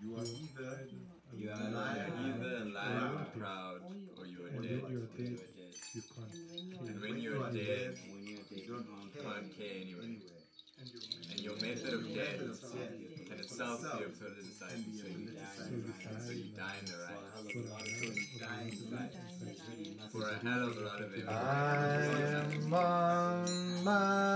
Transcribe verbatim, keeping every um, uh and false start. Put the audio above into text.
You are either You are either alive and proud, or you are Or dead. you are dead. dead. You can't. And care. when you are dead, When you're dead, you don't you can't care anyway. anyway. And your method of death Death can itself be a politicized, so you politicized. so you die in the for a right. hell of a lot of things. Die in the right. There's really nothing For a to hell of a lot of I am on my